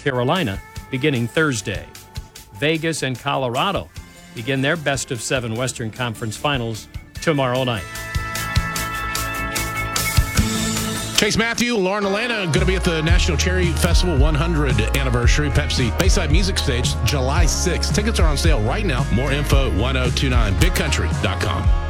Carolina beginning Thursday. Vegas and Colorado begin their best-of-7 Western Conference Finals tomorrow night. Chase Matthew, Lauren Alana, going to be at the National Cherry Festival 100 anniversary Pepsi Bayside Music Stage July 6th. Tickets are on sale right now. More info at 1029bigcountry.com.